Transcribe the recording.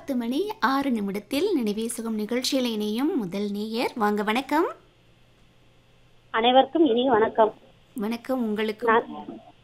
10 மணி 6 நிமிடத்தில் நினைவே சுகம் நிகழ்ச்சியில் இணையும் முதல் நேயர். வாங்க, வணக்கம். அனைவருக்கும் இனிய வணக்கம். வணக்கம். உங்களுக்கு நான்